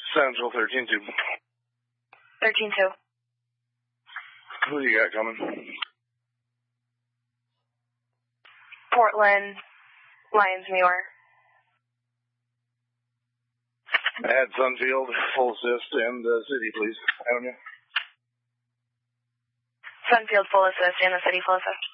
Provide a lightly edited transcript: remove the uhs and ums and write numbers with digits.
Central 13-2. 13-2. Who you got coming? Portland, Lions, Muir. Add Sunfield, full assist, and City, please. Ionia. Sunfield, full assist, and the City, full assist.